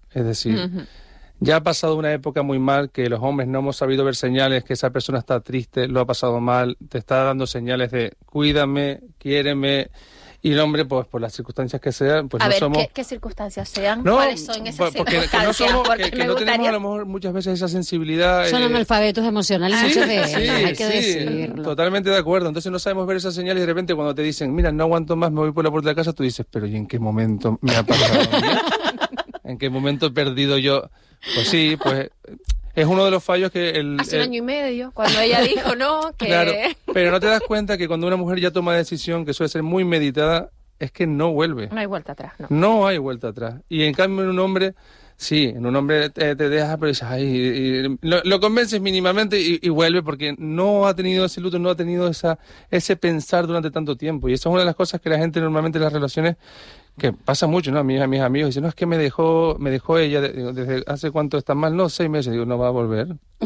Es decir, ya ha pasado una época muy mal que los hombres no hemos sabido ver señales que esa persona está triste, lo ha pasado mal, te está dando señales de cuídame, quiéreme. Y el hombre, pues por las circunstancias que sean, pues a no ver, somos... ¿qué circunstancias sean? No, ¿Cuáles son esas circunstancias? Que no tenemos a lo mejor muchas veces esa sensibilidad. Son analfabetos emocionales, muchos de ellos, hay que decirlo. Totalmente de acuerdo. Entonces no sabemos ver esas señales y de repente cuando te dicen, mira, no aguanto más, me voy por la puerta de casa, tú dices, pero ¿y en qué momento me ha pasado? ¿En qué momento he perdido yo? Pues sí, pues... Es uno de los fallos que hace un año y medio, cuando ella dijo, ¿no? Que... Claro, pero no te das cuenta que cuando una mujer ya toma decisión, que suele ser muy meditada, es que no vuelve. No hay vuelta atrás, ¿no? No hay vuelta atrás. Y en cambio en un hombre, sí, en un hombre te dejas, pero dices, ay, lo convences mínimamente y vuelve porque no ha tenido ese luto, no ha tenido ese pensar durante tanto tiempo. Y eso es una de las cosas que la gente normalmente en las relaciones, que pasa mucho, ¿no? A mis amigos dicen, no, es que me dejó ella, digo, ¿desde hace cuánto está mal? No, 6 meses. Digo, no va a volver. O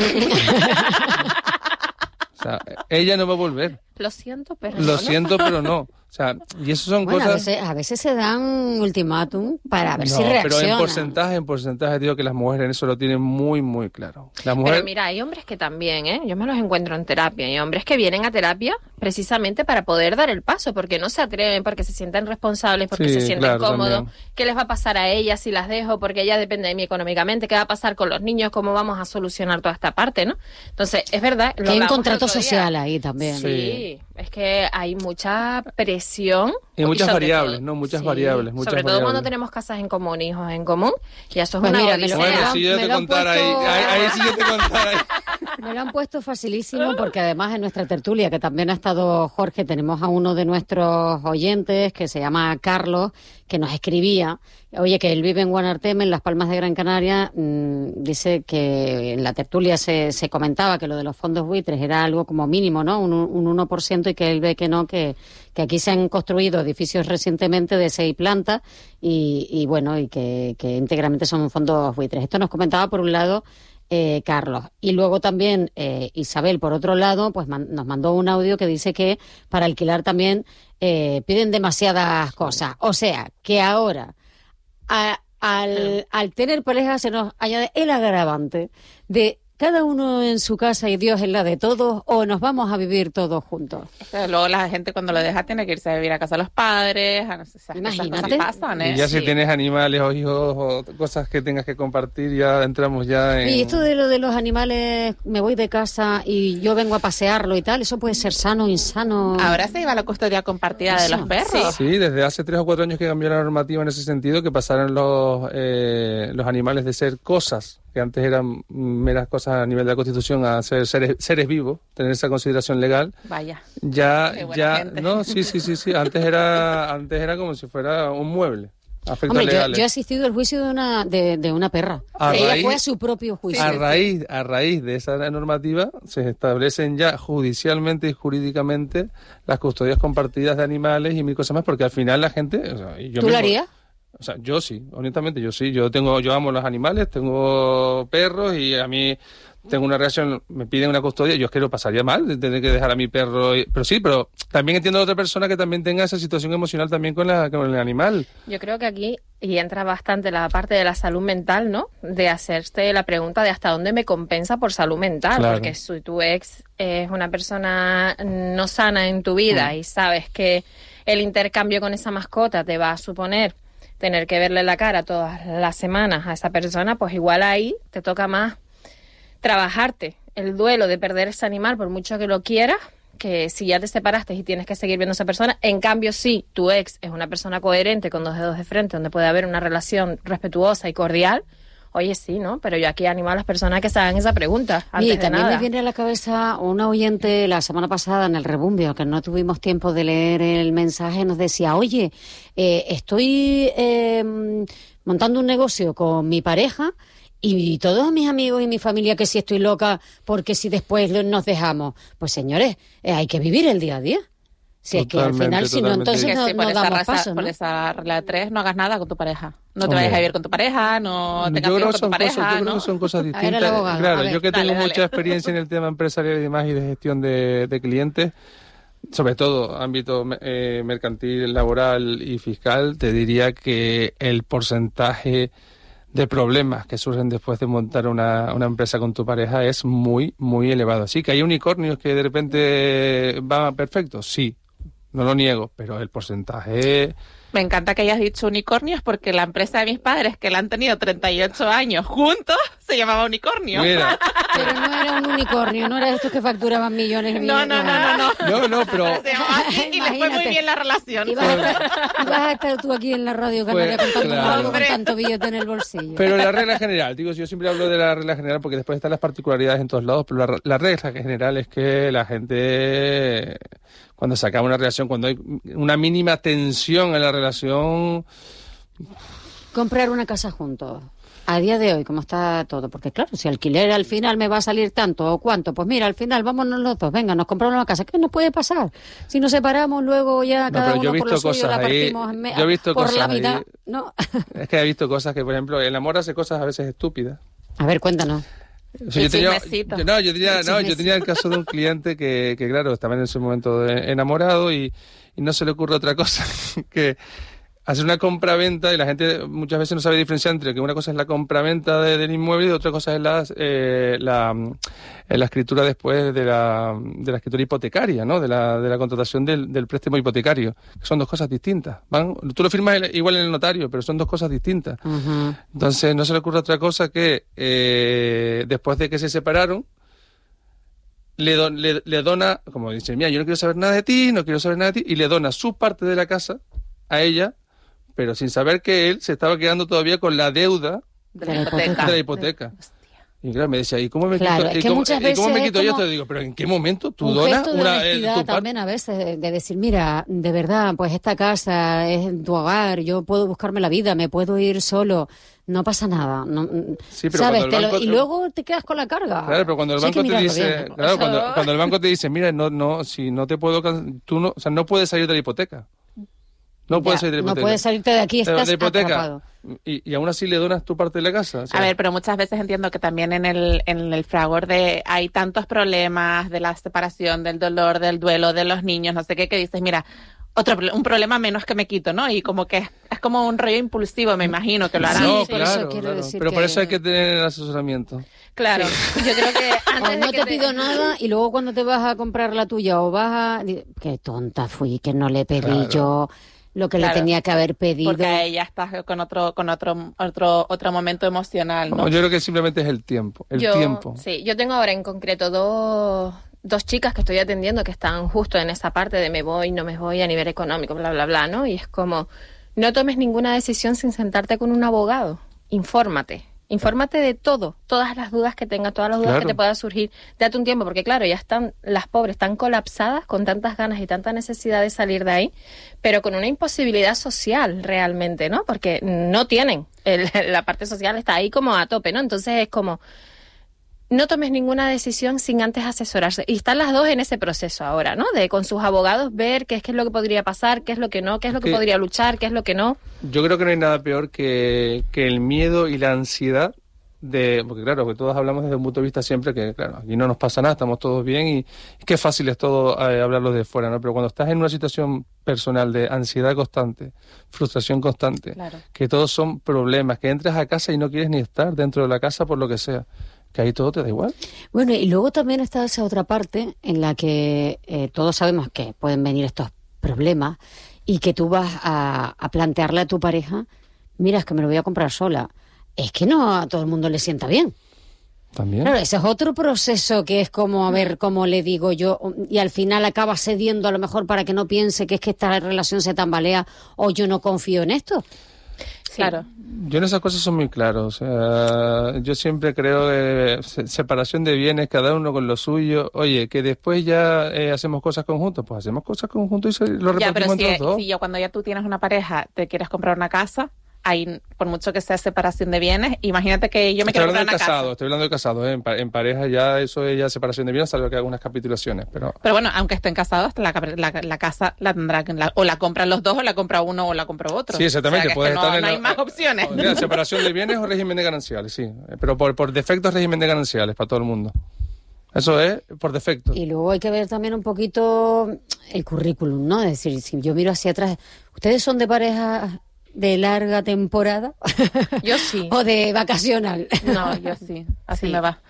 sea, ella no va a volver. Lo siento, pero Lo siento, pero no. O sea, y eso son cosas... A veces se dan ultimátum para ver si reacciona. Pero en porcentaje digo que las mujeres en eso lo tienen muy, muy claro. Pero mira, hay hombres que también, yo me los encuentro en terapia, hay hombres que vienen a terapia precisamente para poder dar el paso, porque no se atreven, porque se sienten responsables, porque se sienten cómodos. También. ¿Qué les va a pasar a ellas si las dejo? Porque ella depende de mí económicamente. ¿Qué va a pasar con los niños? ¿Cómo vamos a solucionar toda esta parte, no? Entonces, es verdad... Que hay un contrato social ahí también. Sí, es que hay mucha presión. Y muchas variables, ¿no? Muchas variables. Sobre todo cuando tenemos casas en común, hijos en común, y eso es una odisea. Bueno, si yo te contara ahí sí yo te contara ahí. Me lo han puesto facilísimo porque además en nuestra tertulia, que también ha estado Jorge, tenemos a uno de nuestros oyentes que se llama Carlos, que nos escribía, oye, que él vive en Guanarteme, en Las Palmas de Gran Canaria, dice que en la tertulia se comentaba que lo de los fondos buitres era algo como mínimo, ¿no? Un 1%, y que él ve que no, que aquí se han construido edificios recientemente de 6 plantas y bueno, y que íntegramente son fondos buitres. Esto nos comentaba por un lado Carlos. Y luego también Isabel, por otro lado, pues nos mandó un audio que dice que para alquilar también piden demasiadas cosas. O sea, que ahora al tener pareja se nos añade el agravante de cada uno en su casa y Dios en la de todos, o nos vamos a vivir todos juntos. Luego la gente cuando lo deja tiene que irse a vivir a casa de los padres, imagínate. Esas cosas pasan, Y ya si tienes animales o hijos o cosas que tengas que compartir, ya entramos ya en... Y esto de lo de los animales, me voy de casa y yo vengo a pasearlo y tal, ¿eso puede ser sano o insano? Ahora se iba la custodia compartida de los perros. Sí, desde hace 3 o 4 años que cambió la normativa en ese sentido, que pasaron los animales de ser cosas, que antes eran meras cosas a nivel de la Constitución, a ser seres vivos, tener esa consideración legal. Vaya. Ya, no, sí. Antes era como si fuera un mueble. Hombre, yo he asistido al juicio de una perra. Ella fue a su propio juicio. A raíz de esa normativa se establecen ya judicialmente y jurídicamente las custodias compartidas de animales y mil cosas más, porque al final la gente... O sea, ¿Tú lo harías? O sea, yo sí, honestamente yo sí. Yo amo los animales, tengo perros y a mí tengo una reacción, me piden una custodia, yo es que lo pasaría mal de tener que dejar a mi perro. Pero también entiendo a otra persona que también tenga esa situación emocional también con el animal. Yo creo que aquí y entra bastante la parte de la salud mental, ¿no? De hacerte la pregunta de hasta dónde me compensa por salud mental, claro. Porque si tu ex es una persona no sana en tu vida y sabes que el intercambio con esa mascota te va a suponer tener que verle la cara todas las semanas a esa persona, pues igual ahí te toca más trabajarte el duelo de perder ese animal por mucho que lo quieras, que si ya te separaste y tienes que seguir viendo a esa persona. En cambio, si tu ex es una persona coherente con 2 dedos de frente, donde puede haber una relación respetuosa y cordial, oye, sí, ¿no? Pero yo aquí animo a las personas que se hagan esa pregunta antes de también nada. me viene a la cabeza una oyente la semana pasada en el Rebumbio, que no tuvimos tiempo de leer el mensaje, nos decía, oye, estoy montando un negocio con mi pareja y todos mis amigos y mi familia que si estoy loca porque si después nos dejamos. Pues señores, hay que vivir el día a día. Si es que al final, si no, entonces no damos paso, ¿no? Por esa regla 3 no hagas nada con tu pareja. No te vayas a vivir con tu pareja, no te cambies con tu pareja, yo creo que son cosas distintas. Claro, yo que tengo mucha experiencia en el tema empresarial y demás y de gestión de clientes, sobre todo ámbito mercantil, laboral y fiscal, te diría que el porcentaje de problemas que surgen después de montar una empresa con tu pareja es muy, muy elevado. Sí, que hay unicornios que de repente van perfectos, sí, no lo niego, pero el porcentaje... Me encanta que hayas dicho unicornios porque la empresa de mis padres, que la han tenido 38 años juntos, se llamaba Unicornio. Mira. Pero no era un unicornio, no era estos que facturaban millones y millones. No, pero... Se llamaba así y les fue muy bien la relación. Ibas a estar tú aquí en la radio Canaria contando algo con tanto billete en el bolsillo. Pero la regla general, digo, yo siempre hablo de la regla general porque después están las particularidades en todos lados, pero la regla general es que la gente... Cuando se acaba una relación, cuando hay una mínima tensión en la relación... Comprar una casa juntos. A día de hoy, ¿cómo está todo? Porque claro, si alquiler al final me va a salir tanto o cuánto, pues mira, al final vámonos los dos, venga, nos compramos una casa. ¿Qué nos puede pasar? Si nos separamos, luego ya cada uno por lo suyo la partimos por la mitad. No. Es que he visto cosas que, por ejemplo, el amor hace cosas a veces estúpidas. A ver, cuéntanos. O sea, yo tenía el caso de un cliente que claro, estaba en ese momento enamorado y no se le ocurre otra cosa que hacer una compra-venta, y la gente muchas veces no sabe diferenciar entre que una cosa es la compra-venta del inmueble y otra cosa es la escritura después de la escritura hipotecaria, ¿no? De la contratación del préstamo hipotecario, que son dos cosas distintas. Tú lo firmas igual en el notario, pero son dos cosas distintas. Uh-huh. Entonces no se le ocurre otra cosa que después de que se separaron, le dona, como dice, mira, yo no quiero saber nada de ti, y le dona su parte de la casa a ella, pero sin saber que él se estaba quedando todavía con la deuda de la hipoteca. Y claro, me decía, ¿y cómo me quito yo esto? Digo, pero ¿en qué momento tú donas tu parte? También a veces de decir, mira, de verdad, pues esta casa es tu hogar, yo puedo buscarme la vida, me puedo ir solo, no pasa nada. No, sí, pero ¿sabes? Y luego te quedas con la carga. Claro, pero cuando el banco te dice, cuando el banco te dice, mira, si no te puedo, tú no, o sea, no puedes salir de la hipoteca. No puedes salir de la hipoteca. No puedes salirte de aquí, estás atrapado. Y aún así le donas tu parte de la casa. O sea, a ver, pero muchas veces entiendo que también en el fragor de hay tantos problemas de la separación, del dolor, del duelo, de los niños, no sé qué, que dices, mira, un problema menos que me quito, ¿no? Y como que es como un rollo impulsivo, me imagino que lo harán. No, claro. Pero por eso hay que tener el asesoramiento. Claro, sí. Yo creo que antes no te pido nada y luego cuando te vas a comprar la tuya o vas a... Qué tonta fui, que no le pedí yo lo que le tenía que haber pedido. Porque a ella estás con otro momento emocional, ¿no? Yo creo que simplemente es el tiempo. Sí, yo tengo ahora en concreto dos chicas que estoy atendiendo que están justo en esa parte de me voy, no me voy a nivel económico, bla, bla, bla, ¿no? Y es como, no tomes ninguna decisión sin sentarte con un abogado. Infórmate de todo, todas las dudas que tengas, todas las dudas que te puedan surgir. Date un tiempo, porque claro, ya están las pobres tan colapsadas con tantas ganas y tanta necesidad de salir de ahí, pero con una imposibilidad social realmente, ¿no? Porque no tienen, la parte social está ahí como a tope, ¿no? Entonces es como, no tomes ninguna decisión sin antes asesorarse. Y están las dos en ese proceso ahora, ¿no? De con sus abogados ver qué es lo que podría pasar, qué es lo que no, qué es lo que podría luchar, qué es lo que no. Yo creo que no hay nada peor que el miedo y la ansiedad porque claro, que todos hablamos desde un punto de vista siempre que, claro, aquí no nos pasa nada, estamos todos bien y qué fácil es todo hablarlo de fuera, ¿no? Pero cuando estás en una situación personal de ansiedad constante, frustración constante, que todos son problemas, que entras a casa y no quieres ni estar dentro de la casa por lo que sea, que ahí todo te da igual. Bueno, y luego también está esa otra parte en la que todos sabemos que pueden venir estos problemas y que tú vas a plantearle a tu pareja, mira, es que me lo voy a comprar sola. Es que no a todo el mundo le sienta bien. También. Claro, ese es otro proceso que es como, a ver, cómo le digo yo, y al final acaba cediendo a lo mejor para que no piense que es que esta relación se tambalea o yo no confío en esto. Claro. Yo en esas cosas son muy claro. O sea, yo siempre creo que separación de bienes, cada uno con lo suyo. Oye, que después ya hacemos cosas conjuntas, pues hacemos cosas conjuntas y lo repartimos entre los dos. Sí, cuando ya tú tienes una pareja, te quieres comprar una casa, hay, por mucho que sea separación de bienes, imagínate que yo me quiero comprar una casa. Estoy hablando de casado, ¿eh? En pareja ya eso es ya separación de bienes, salvo que hay algunas capitulaciones. Pero bueno, aunque estén casados, la casa la tendrá o la compran los dos, o la compra uno, o la compra otro. Sí, exactamente. O sea, que no hay más opciones. Separación de bienes o régimen de gananciales, sí. Pero por defecto es régimen de gananciales para todo el mundo. Eso es por defecto. Y luego hay que ver también un poquito el currículum, ¿no? Es decir, si yo miro hacia atrás, ustedes son de pareja de larga temporada? Yo sí. ¿O de vacacional? No, yo sí. Así me va.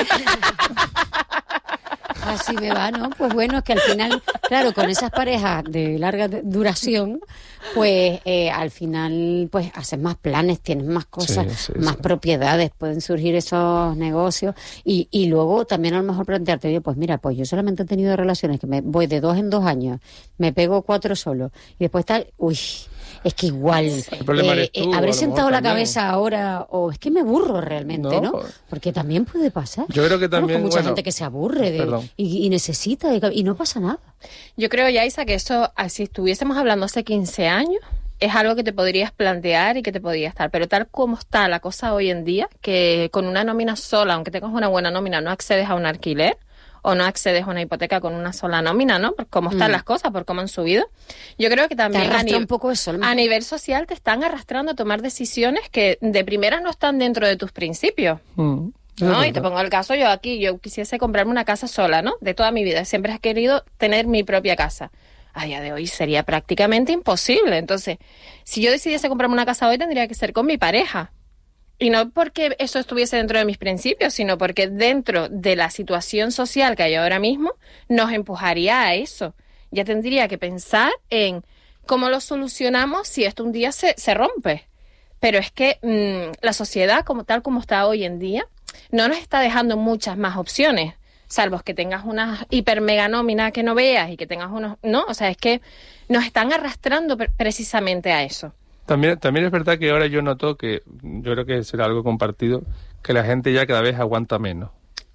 Así me va, ¿no? Pues bueno, es que al final, claro, con esas parejas de larga duración, pues al final pues haces más planes, tienes más cosas, más propiedades, pueden surgir esos negocios y luego también a lo mejor plantearte, oye, pues mira, pues yo solamente he tenido relaciones que me voy de 2 en 2 años, me pego 4 solo y después tal, uy, es que igual habré sentado la cabeza ahora o es que me aburro realmente, ¿no? Porque también puede pasar. Yo creo que también mucha gente que se aburre y necesita y no pasa nada. Yo creo, Yaisa, que eso, si estuviésemos hablando hace 15 años, es algo que te podrías plantear y que te podría estar. Pero tal como está la cosa hoy en día, que con una nómina sola, aunque tengas una buena nómina, no accedes a un alquiler o no accedes a una hipoteca con una sola nómina, ¿no? Por cómo están las cosas, por cómo han subido. Yo creo que también un poco eso, a nivel social te están arrastrando a tomar decisiones que de primera no están dentro de tus principios. ¿No? Y te pongo el caso, yo quisiese comprarme una casa sola, ¿no? De toda mi vida. Siempre he querido tener mi propia casa. A día de hoy sería prácticamente imposible. Entonces, si yo decidiese comprarme una casa hoy, tendría que ser con mi pareja. Y no porque eso estuviese dentro de mis principios, sino porque dentro de la situación social que hay ahora mismo, nos empujaría a eso. Ya tendría que pensar en cómo lo solucionamos si esto un día se rompe. Pero es que la sociedad, tal como está hoy en día, no nos está dejando muchas más opciones, salvo que tengas una hiper mega nómina que no veas y que tengas unos... No, o sea, es que nos están arrastrando precisamente a eso. También es verdad que ahora yo noto que, yo creo que será algo compartido, que la gente ya cada vez aguanta menos.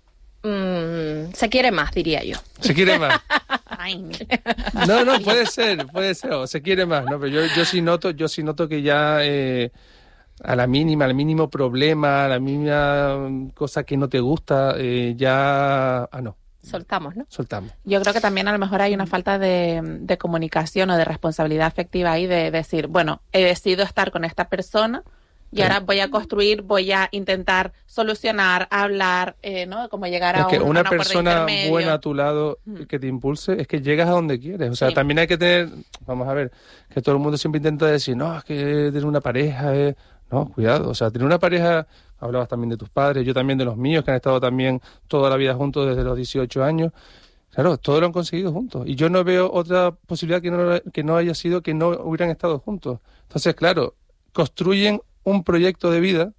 Se quiere más, diría yo. Se quiere más. No, puede ser, o se quiere más, ¿no? Pero yo sí noto que ya a la mínima, al mínimo problema, a la mínima cosa que no te gusta, ya... no. Soltamos, ¿no? Soltamos. Yo creo que también a lo mejor hay una falta de comunicación o de responsabilidad afectiva ahí de decir, bueno, he decidido estar con esta persona y ahora voy a construir, voy a intentar solucionar, hablar, ¿no? Como llegar a una persona buena a tu lado que te impulse, es que llegas a donde quieres. O sea, también hay que tener, vamos a ver, que todo el mundo siempre intenta decir, no, es que tener una pareja es... No, cuidado, o sea, tener una pareja, hablabas también de tus padres, yo también de los míos, que han estado también toda la vida juntos desde los 18 años. Claro, todo lo han conseguido juntos. Y yo no veo otra posibilidad que no haya sido que no hubieran estado juntos. Entonces, claro, construyen un proyecto de vida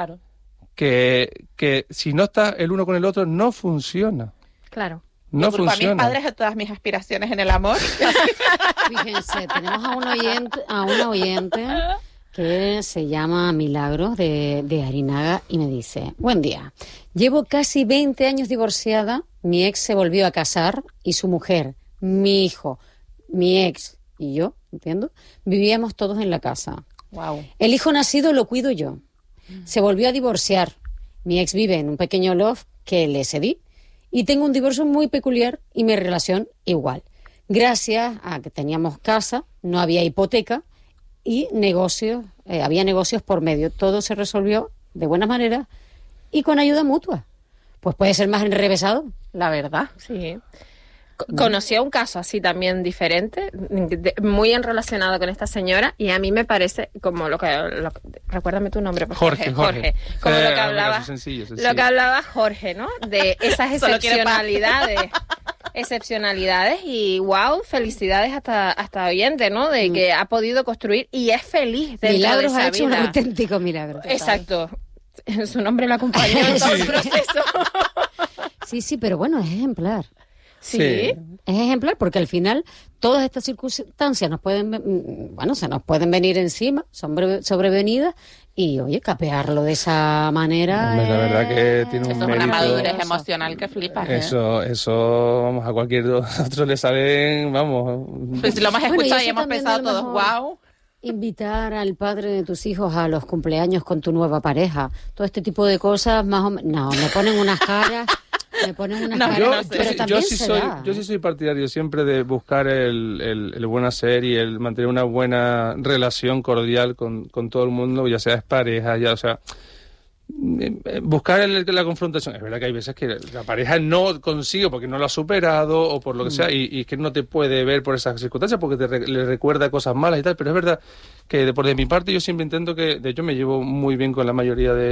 que si no está el uno con el otro, no funciona. Claro. No funciona. A mis padres de todas mis aspiraciones en el amor. Fíjense, tenemos a una oyente que se llama Milagros de Arinaga y me dice: buen día, llevo casi 20 años divorciada, mi ex se volvió a casar y su mujer, mi hijo, mi ex y yo, entiendo, vivíamos todos en la casa. Wow. El hijo nacido lo cuido yo. Se volvió a divorciar. Mi ex vive en un pequeño loft que le cedí y tengo un divorcio muy peculiar y mi relación igual. Gracias a que teníamos casa, no había hipoteca y negocios, había negocios por medio. Todo se resolvió de buena manera y con ayuda mutua. Pues puede ser más enrevesado. La verdad. Sí. Conocí a un caso así también diferente, muy relacionado con esta señora, y a mí me parece como recuérdame tu nombre, por Jorge. Como lo que hablaba, sencillo. Lo que hablaba Jorge, ¿no? De esas excepcionalidades y wow, felicidades hasta oyente, ¿no? De que ha podido construir y es feliz dentro Milagros de esa ha hecho vida. un auténtico milagro. Exacto. Su nombre la acompañó en todo el proceso. Sí, pero bueno, es ejemplar. Sí. Es ejemplar porque al final todas estas circunstancias se nos pueden venir encima, son sobrevenidas y, oye, capearlo de esa manera. La verdad que tiene un eso mérito. Es una madurez emocional que flipas. Eso, vamos, a cualquier otro le saben, vamos. Pues si lo hemos escuchado y hemos pensado todos, wow. Invitar al padre de tus hijos a los cumpleaños con tu nueva pareja, todo este tipo de cosas, más o menos. No, me ponen unas caras. Yo sí soy partidario siempre de buscar el buen hacer y el mantener una buena relación cordial con todo el mundo, ya sea es pareja, o sea, buscar la confrontación. Es verdad que hay veces que la pareja no consigue porque no lo ha superado o por lo que sea, y que no te puede ver por esas circunstancias porque le recuerda cosas malas y tal, pero es verdad que de mi parte yo siempre intento que, de hecho me llevo muy bien con la mayoría de